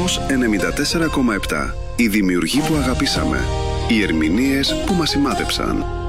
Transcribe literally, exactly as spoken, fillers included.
Κοσμos ενενήντα τέσσερα κόμμα επτά. Οι δημιουργοί που αγαπήσαμε. Οι ερμηνείες που μας σημάδεψαν.